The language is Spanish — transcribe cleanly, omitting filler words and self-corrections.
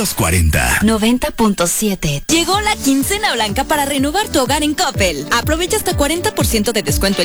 240. 90.7. Llegó la quincena blanca para renovar tu hogar en Coppel. Aprovecha hasta 40% de descuento en